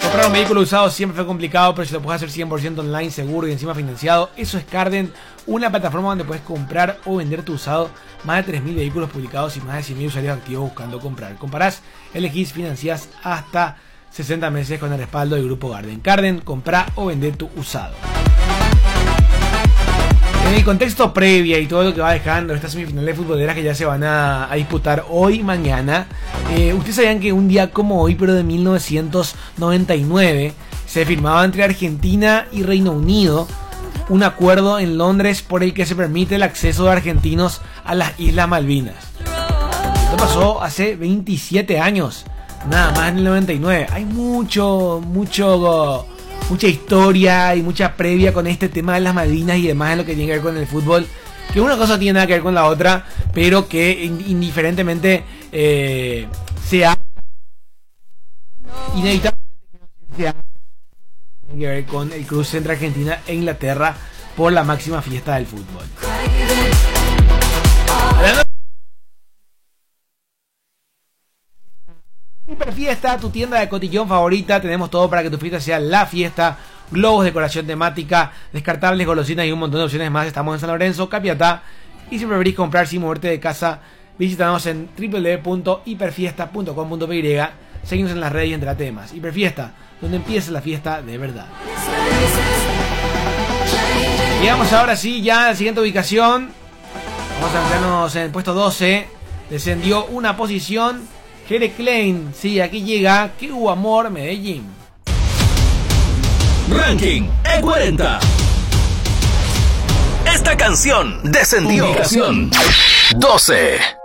Comprar un vehículo usado siempre fue complicado, pero si lo puedes hacer 100% online, seguro y encima financiado, eso es Carden, una plataforma donde puedes comprar o vender tu usado. Más de 3.000 vehículos publicados y más de 100.000 usuarios activos buscando comprar. Comparás, elegís, financiás hasta 60 meses con el respaldo del grupo Carden. Carden, compra o vender tu usado. En el contexto previa y todo lo que va dejando estas semifinales futboleras que ya se van a disputar hoy y mañana, ustedes sabían que un día como hoy, pero de 1999, se firmaba entre Argentina y Reino Unido un acuerdo en Londres por el que se permite el acceso de argentinos a las Islas Malvinas. Esto pasó hace 27 años, nada más en el 99. Hay mucha historia y mucha previa con este tema de las Malvinas y demás en lo que tiene que ver con el fútbol, que una cosa tiene nada que ver con la otra, pero que indiferentemente sea inevitable tiene que ver con el cruce entre Argentina e Inglaterra por la máxima fiesta del fútbol. Hiperfiesta, tu tienda de cotillón favorita. Tenemos todo para que tu fiesta sea la fiesta. Globos, decoración temática, descartables, golosinas y un montón de opciones más. Estamos en San Lorenzo, Capiatá. Y si preferís comprar sin moverte de casa, visítanos en www.hiperfiesta.com.py. Seguimos en las redes y entrate de más. Hiperfiesta, donde empieza la fiesta de verdad. Llegamos ahora sí ya a la siguiente ubicación. Vamos a entrarnos en el puesto 12. Descendió una posición Jere Klein. Sí, aquí llega Que hubo amor, Medellín. Ranking E40. Esta canción descendió. Ubicación 12.